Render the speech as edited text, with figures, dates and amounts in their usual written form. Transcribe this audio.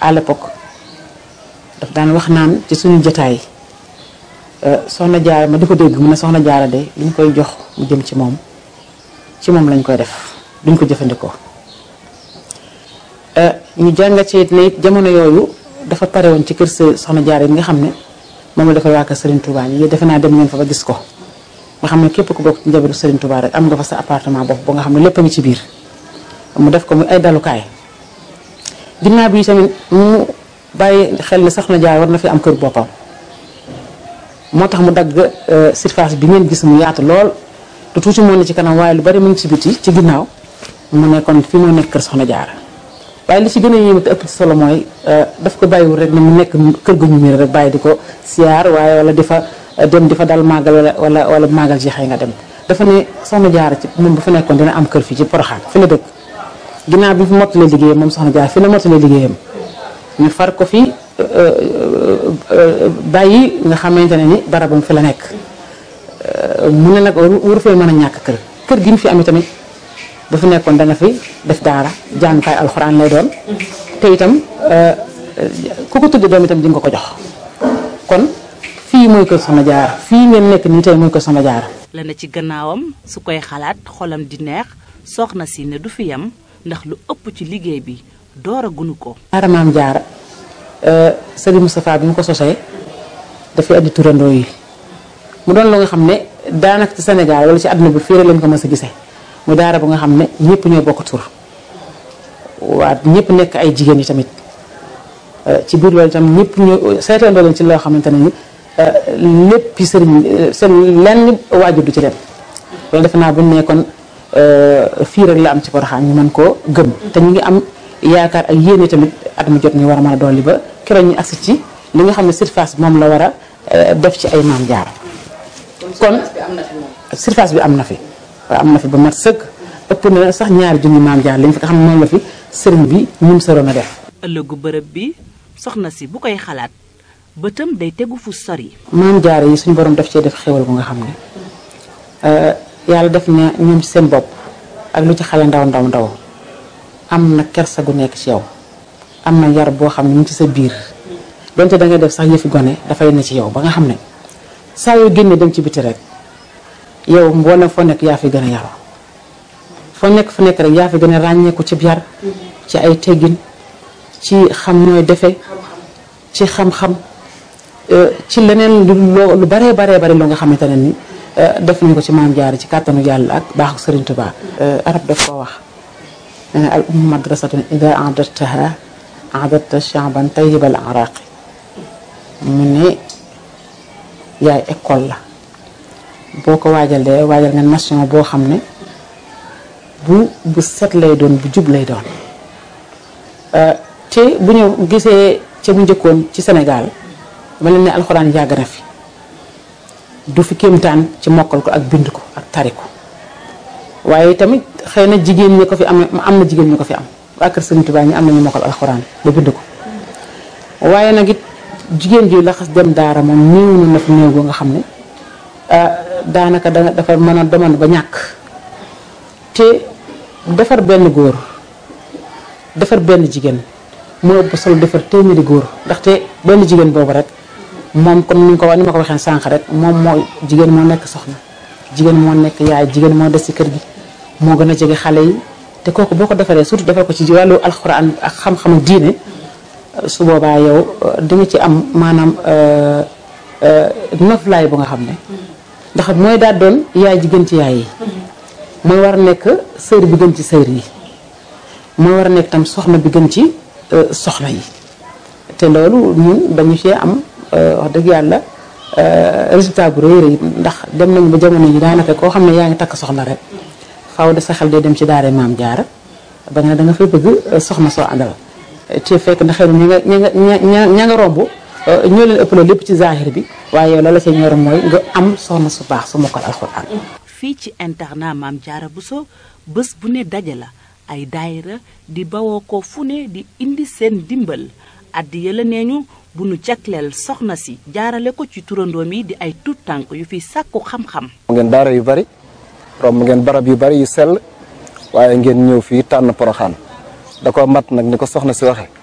à l'époque daf daan wax naan ci suñu jotaay soxna jaara ma di ko dégg mu ne soxna jaara de li ñu koy jox mu jëm ci moom lañ koy def duñ ko jëfandikoo ñu jànga ci ne it jamono yooyu dafa pare woon ci kër soxna jaara yi nga xam ne moom la dafa waa kër Serigne Touba ñi defe naa dem ngeen fa ba gis ko nga xam ne képp ku bokk ci njabootu Serigne Touba rek am nga fa sa appartement bopp ba nga xam ne lépp a ngi ci biir mu def ko muy ay dalukaay ginnaaw bi tamit mu bàyyi xel ne soxna jaara war na fi am kër boppam moo tax mu dagg surface bi ngeen gis mu yaatu lool lu tuuti moo ne ci kanam waaye lu bari mu ngi ci biti ci ginnaaw mu ne kon fi moo nekk kër soxna jaara waaye li ci gën a yéeme te ëpp ci solo mooy daf ko bàyyiwul rek ne mu nekk kër gu ñu miir rek bàyyi di ko siyaar waaye wala di fa dem di fa dal màggal wala màggal jeexee nga dem dafa ne soxna jaara ci moom bu fa nekkoon dina am kër fii ci Porokhane fi la dëkk ginnaaw bi fi mottalee liggéeyam moom soxna jaara fi la mottalee liggéeyam ñu far ko fi bàyyi nga xamante ne ni barabam fi la nekk mu ne nag waru fee mën a ñàkk kër gi ñu fi amee tamit bu fi nekkoon dana fi def daara jàngukaay alxuraan lay doon te itam ku ko tudde doom itam di nga ko jox kon fii mooy kër soxna jaara fii ngeen nekk nii tey mooy kër soxna jaara la na ci gannaawam su koy xalaat xolam di neex soxna si ne du fi yam ndax lu ëpp ci liggéey bi doora gunu ko daara maam jaara Serigne Moustapha bi mu ko sosee dafay andi turandoo yi mu doon lu nga xam ne daanaka ci Sénégal wala ci àdduna bi fii rek lañ ko mës a gisee mu daara bu nga xam ne ñëpp ñoo bokk tur waa ñëpp nekk ay jigéen yi tamit ci biir loolu itam ñëpp ñoo seetandoo leen ci loo xamante ne ni lépp sëriñ seen lenn waajur du ci dem loolu defe naa bu ñu nekkoon fii rek la am ci Porokhane ñu mën koo gëm te ñu ngi am yaakaar ak yéene tamit at mu jot ñu war a mën a dolli ba keroog ñu agsi ci li nga xam ne surface moom la war a def ci ay maam jaar kon surface bi am na fi waaw am na fi ba mat sëkk ëpp na sax ñaari junni maam jaar li nga xam ne moom la fi sëriñ bi ñum soroon a def ëllëgu bërëb bi soxna si bu koy xalaat bëtam day tegu fu sori maam jaar yi suñu borom def cee def xéwal bu nga xam ne yàlla def na ñoom ci seen bopp ak lu ci xale ndaw am na kersa gu nekk ci yow am na yar boo xam ne mu ci sa biir donte da ngay def sax yëfi gone dafay ne ci yow ba nga xam ne saa yoo génnee dem ci biti rek yow mboolem foo nekk yaa fi gën a yaroo foo nekk fu nekk rek yaa fi gën a ràññeeku ci yar ci ay teggin ci xam nooy defe ci xam-xam ci leneen lu baree loo nga xamante ne ni def nañ ko ci maam Jaara ci kàttanu yàlla ak baaxu Sëriñ Tuubaa arab daf koo wax nee na al ummu madrasatun ida a'dadtaha a'dadta sha'ban tayyibal araqi mu ne yaay école la boo ko waajalee waajal nga nation boo xam ne bu set lay doon bu jub lay doon te bu ñu gisee ca bu njëkkoon ci Sénégal ma leen ne alxuraan yàgg na fi du fi kéemtaan ci mokkal ko ak bind ko ak tari ko waaye tamit xëy na jigéen ñi ko fi am na jigéen ñi ko fi am waa kër Sëriñ Tuubaa ñi am nañu mokkal alxuraan ba bind ko waaye nag it jigéen ji la xas dem daara moom néew na fi néew goo nga xam ne daanaka dafa mën a demoon ba ñàkk te defar benn góor defar benn jigéen moo ëpp solo defar téeméeri góor ndaxte benn jigéen boobu rek moom comme ni ma ko waxee sànq rek moom moo jigéen moo nekk soxna jigéen moo nekk yaay jigéen moo des ci kër gi moo gën a jege xale yi te kooku boo ko defaree surtout defar ko ci wàllu alxuraan ak xam-xamu diine su boobaa yow di nga ci am maanaam noflaay bu nga xam ne ndax mooy daal doon yaay ji gën ci yaay yi mooy war a nekk sër bi gën ci sër yi mooy war a nekk tam soxna bi gën ci soxna yi te loolu ñun dañu cee am wax dëgg yàlla résultat bu rëy rëy ndax dem nañu ba jamono yi daanaka koo xam ne yaa ngi takk soxna rek faaw de sa xel day dem ci daara maam Jaara ba nga ne da nga fay bëgg soxna soo àndal te fekk na xëy na ña nga romb ñoo leen ëpp lépp ci zahir bi waaye yow la la ca ñor mooy nga am soxna su baax su mokkal alxuraan. fii ci internat Maam Jaara Bousso bés bu ne daje la ay daayira di bawoo ko fu ne di indi seen dimbal addi yëla nee ñu bu nu jagleel soxna si jaarale ko ci turandoom yi di ay tuut tànk yu fi sàkku xam-xam. ngeen daara yu bari romb ngeen barab yu bari yu sell waaye ngeen ñëw fii tànn Porokhane da ko mat nag ni ko soxna si waxe